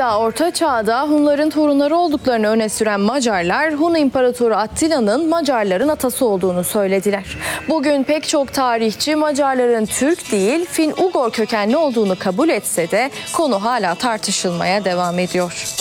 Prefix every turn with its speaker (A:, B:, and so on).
A: Hala Orta Çağ'da Hunların torunları olduklarını öne süren Macarlar, Hun İmparatoru Attila'nın Macarların atası olduğunu söylediler. Bugün pek çok tarihçi Macarların Türk değil, Fin-Ugor kökenli olduğunu kabul etse de konu hala tartışılmaya devam ediyor.